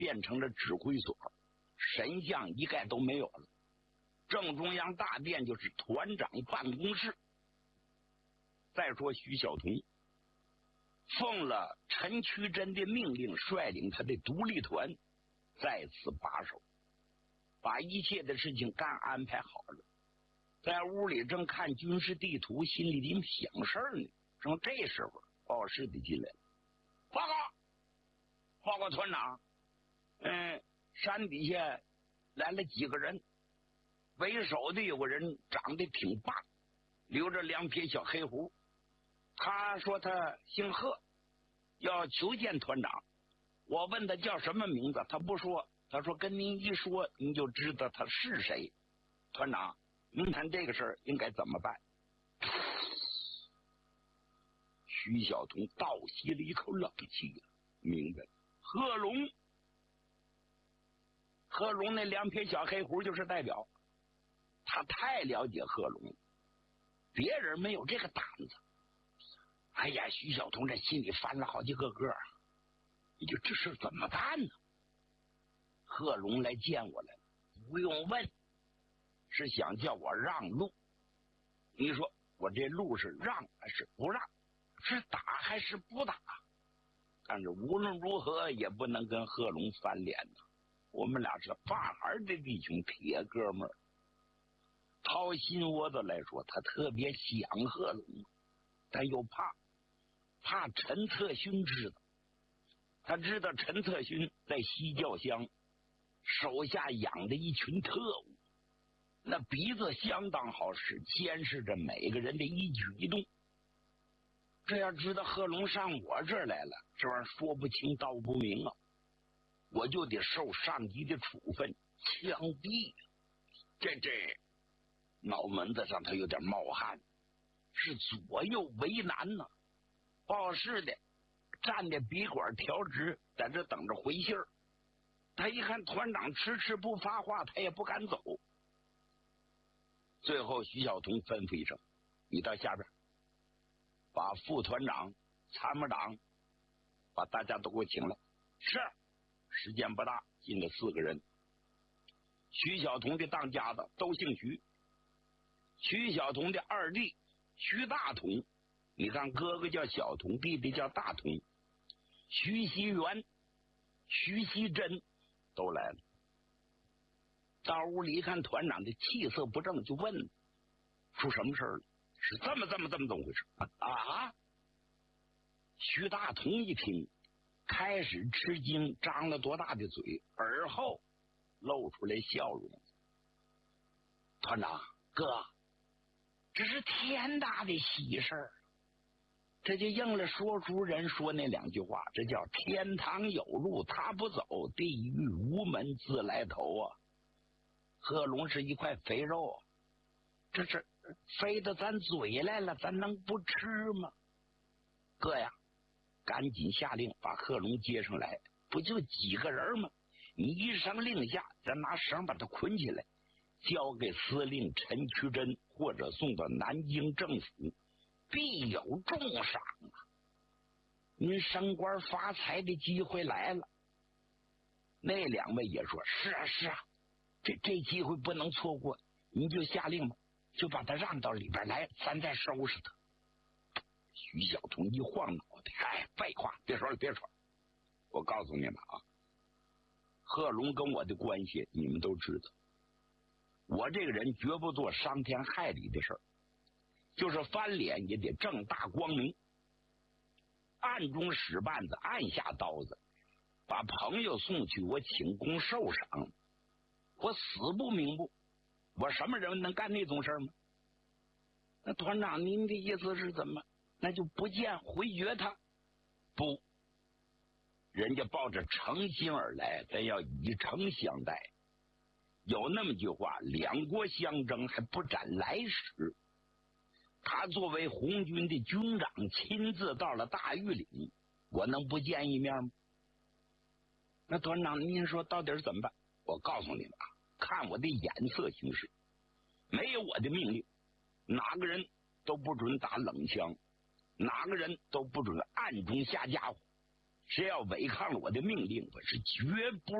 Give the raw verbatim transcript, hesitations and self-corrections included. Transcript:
变成了指挥所，神像一概都没有了。正中央大殿就是团长办公室。再说徐晓彤奉了陈渠珍的命令，率领他的独立团再次把守，把一切的事情干安排好了。在屋里正看军事地图，心里正想事儿呢。正这时候，报事的进来了，报告，报告团长，嗯，山底下来了几个人，为首的有个人长得挺棒，留着两撇小黑胡。他说他姓贺，要求见团长。我问他叫什么名字，他不说。他说跟您一说，您就知道他是谁。团长，您看这个事儿应该怎么办？徐晓彤倒吸了一口冷气，明白了。贺龙，贺龙那两撇小黑胡就是代表。他太了解贺龙了，别人没有这个胆子。哎呀，徐晓彤这心里翻了好几个个，你就这事怎么办呢？贺龙来见我来了，不用问，是想叫我让路。你说我这路是让还是不让？是打还是不打？但是无论如何也不能跟贺龙翻脸呢。我们俩是发孩的弟兄，铁哥们儿。掏心窝子来说，他特别想贺龙，但又怕怕陈策勋知道。他知道陈策勋在西教乡手下养的一群特务，那鼻子相当好使，监视着每个人的一举一动。这要知道贺龙上我这儿来了，这玩意儿说不清道不明啊，我就得受上级的处分，枪毙。这这脑门子上他有点冒汗，是左右为难呢。报事的站的笔管调直，在这等着回信儿。他一看团长迟迟不发话，他也不敢走。最后徐晓彤吩咐一声，你到下边把副团长、参谋长把大家都给我请来。是，时间不大，进了四个人。徐晓彤的当家的都姓徐，徐晓彤的二弟徐大同，你看哥哥叫小童，弟弟叫大童，徐锡元、徐锡珍都来了。到屋里一看团长的气色不正，就问出什么事了？是这么这么这么这么回事啊？徐大同一听，开始吃惊，张了多大的嘴，而后露出来笑容。团长哥，这是天大的喜事儿，这就应了说书人说那两句话，这叫天堂有路他不走，地狱无门自来投啊。贺龙是一块肥肉，这是飞到咱嘴来了，咱能不吃吗？哥呀，赶紧下令把贺龙接上来，不就几个人吗？你一声令下，咱拿绳把他捆起来，交给司令陈渠珍，或者送到南京政府，必有重赏啊！您升官发财的机会来了。那两位也说是啊是啊，这这机会不能错过，您就下令吧，就把他让到里边来，咱再收拾他。徐晓彤一晃脑袋，哎，废话，别说了别说了，我告诉你们啊，贺龙跟我的关系你们都知道，我这个人绝不做伤天害理的事儿，就是翻脸也得正大光明，暗中使绊子，暗下刀子，把朋友送去，我请功受赏，我死不瞑目。我什么人能干那种事儿吗？那团长您的意思是怎么？那就不见回绝他？不，人家抱着诚心而来，咱要以诚相待。有那么句话，两国相争还不斩来使。他作为红军的军长，亲自到了大峪岭，我能不见一面吗？那团长您说到底怎么办？我告诉你们啊，看我的眼色行事，没有我的命令，哪个人都不准打冷枪，哪个人都不准暗中下家伙。 谁要违抗了我的命令，我是绝不